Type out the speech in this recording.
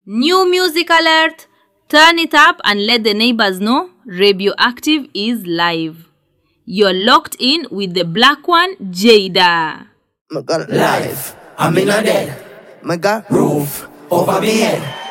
New music alert! Turn it up and let the neighbors know Radioactive is live. You're locked in with the black one, Jada. Live, I'm in a dead. Roof over me head.